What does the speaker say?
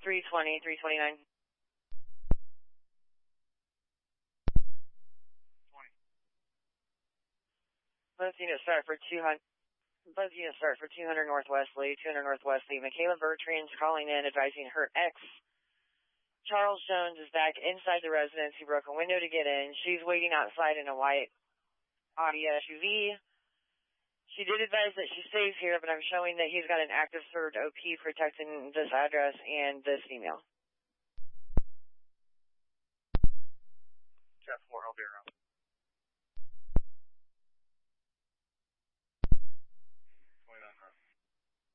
320, 329. 20. Both units start for 200. Both units start for 200 Northwest Lee, 200 Northwest Lee. Michaela Bertrand's calling in, advising her ex, Charles Jones, is back inside the residence. He broke a window to get in. She's waiting outside in a white Audi SUV. She did advise that she stays here, but I'm showing that he's got an active served OP protecting this address and this email. Jet 4, I'll be around.